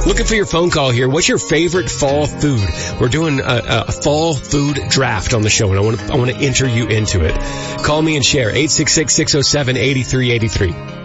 Looking for your phone call here. What's your favorite fall food? We're doing a fall food draft on the show, and I want to enter you into it. Call me and share. 866-607-8383.